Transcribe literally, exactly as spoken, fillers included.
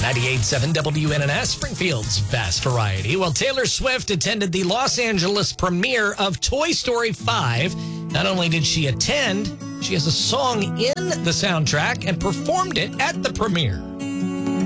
ninety-eight point seven W N N S, Springfield's best variety. Well, Taylor Swift attended the Los Angeles premiere of Toy Story five. Not only did she attend, she has a song in the soundtrack and performed it at the premiere.